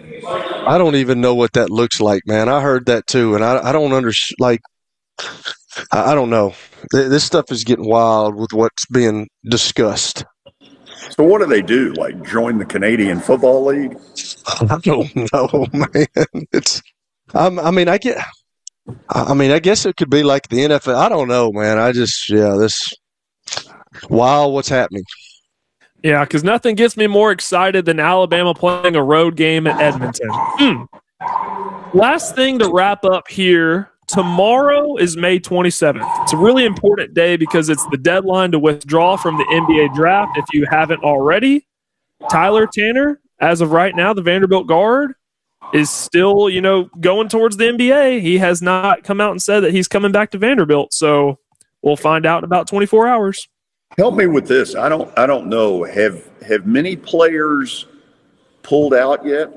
I don't even know what that looks like, man. I heard that too, and I don't understand. Like, I don't know. This stuff is getting wild with what's being discussed. So what do they do? Like join the Canadian Football League? I don't know, man. I guess it could be like the NFL. I don't know, man. This wild what's happening. Yeah, because nothing gets me more excited than Alabama playing a road game at Edmonton. Last thing to wrap up here. Tomorrow is May 27th. It's a really important day because it's the deadline to withdraw from the NBA draft if you haven't already. Tyler Tanner, as of right now, the Vanderbilt guard, is still, going towards the NBA. He has not come out and said that he's coming back to Vanderbilt, so we'll find out in about 24 hours. Help me with this. I don't know. Have many players pulled out yet?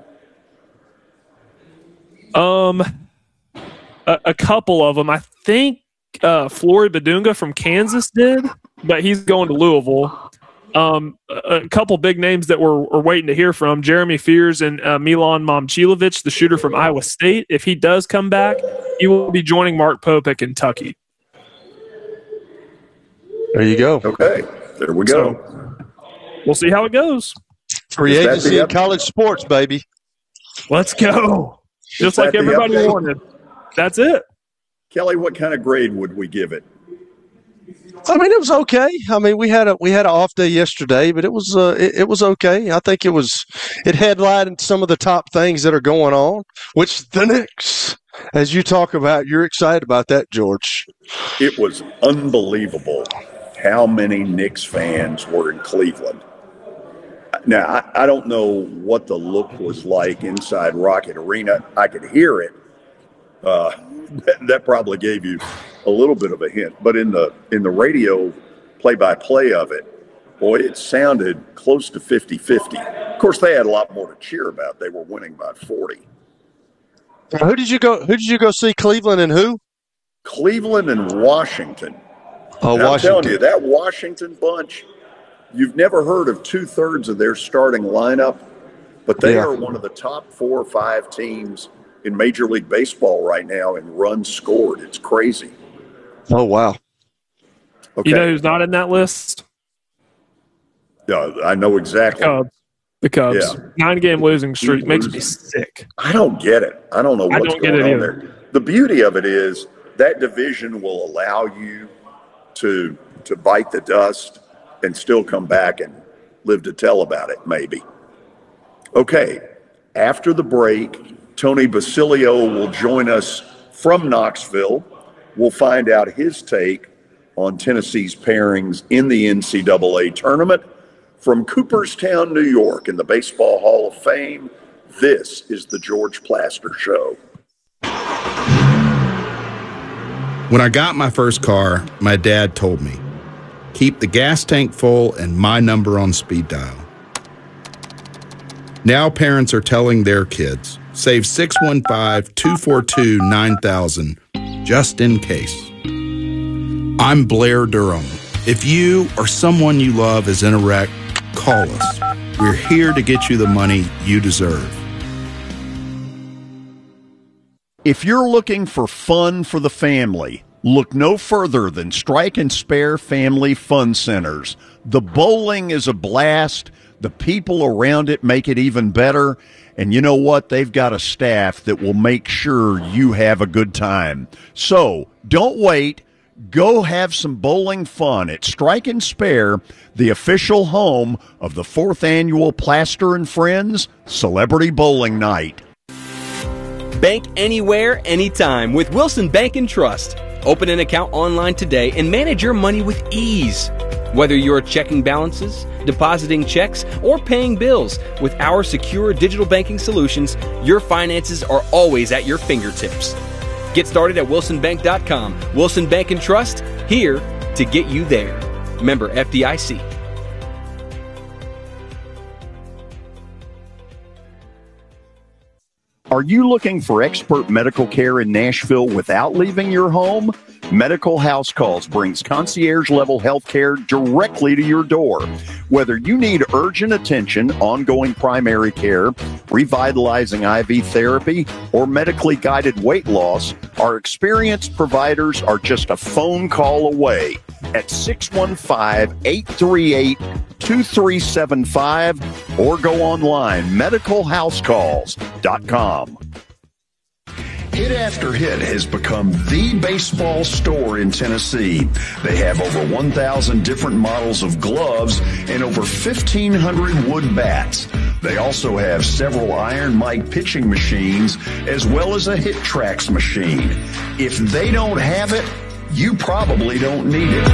A couple of them. I think Flory Badunga from Kansas did, but he's going to Louisville. A couple big names that we're waiting to hear from: Jeremy Fears and Milan Momcilovic, the shooter from Iowa State. If he does come back, he will be joining Mark Pope at Kentucky. There you go. Okay, there we go. So, we'll see how it goes. Free agency in college sports, baby. Let's go. Just like everybody wanted. That's it. Kelly, what kind of grade would we give it? I mean, it was okay. I mean, we had an off day yesterday, but it was okay. I think it headlined some of the top things that are going on, which the Knicks, as you talk about, you're excited about that, George. It was unbelievable how many Knicks fans were in Cleveland. Now, I don't know what the look was like inside Rocket Arena. I could hear it. That probably gave you a little bit of a hint. But in the radio play-by-play of it, boy, it sounded close to 50-50. Of course, they had a lot more to cheer about. They were winning by 40. Who did you go see? Cleveland and who? Cleveland and Washington. Oh, and Washington. I'm telling you, that Washington bunch, you've never heard of 2/3 of their starting lineup, but they are one of the top 4 or 5 teams in Major League Baseball right now in runs scored. It's crazy. Oh, wow. Okay. You know who's not in that list? I know exactly. The Cubs. Yeah. 9-game losing streak makes me sick. I don't get it. I don't know what's going on either. there. The beauty of it is that division will allow you to bite the dust and still come back and live to tell about it, maybe. Okay, after the break, Tony Basilio will join us from Knoxville. We'll find out his take on Tennessee's pairings in the NCAA tournament. From Cooperstown, New York, in the Baseball Hall of Fame, this is the George Plaster Show. When I got my first car, my dad told me, keep the gas tank full and my number on speed dial. Now parents are telling their kids, save 615-242-9000 just in case. I'm Blair Durham. If you or someone you love is in a wreck, call us. We're here to get you the money you deserve. If you're looking for fun for the family, look no further than Strike and Spare Family Fun Centers. The bowling is a blast. The people around it make it even better. And you know what? They've got a staff that will make sure you have a good time. So don't wait. Go have some bowling fun at Strike and Spare, the official home of the 4th annual Plaster and Friends Celebrity Bowling Night. Bank anywhere, anytime with Wilson Bank and Trust. Open an account online today and manage your money with ease. Whether you're checking balances, depositing checks, or paying bills, with our secure digital banking solutions, your finances are always at your fingertips. Get started at wilsonbank.com. Wilson Bank and Trust, here to get you there. Member FDIC. Are you looking for expert medical care in Nashville without leaving your home? Medical House Calls brings concierge-level health care directly to your door. Whether you need urgent attention, ongoing primary care, revitalizing IV therapy, or medically guided weight loss, our experienced providers are just a phone call away at 615-838-2375 or go online, medicalhousecalls.com. Hit After Hit has become the baseball store in Tennessee. They have over 1,000 different models of gloves and over 1,500 wood bats. They also have several Iron Mike pitching machines as well as a Hit Tracks machine. If they don't have it, you probably don't need it.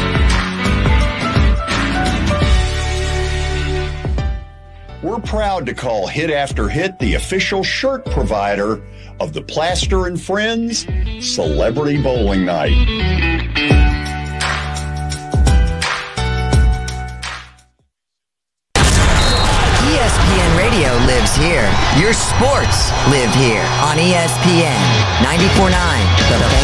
We're proud to call Hit After Hit the official shirt provider of the Plaster and Friends Celebrity Bowling Night. ESPN Radio lives here. Your sports live here on ESPN 94.9 The Fan.